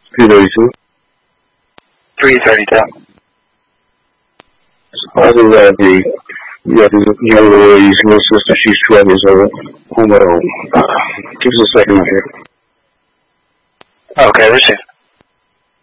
332. 332. Other than you got this young lady's little sister, she's 12 years old, home at home. Give us a second here. Okay, receive.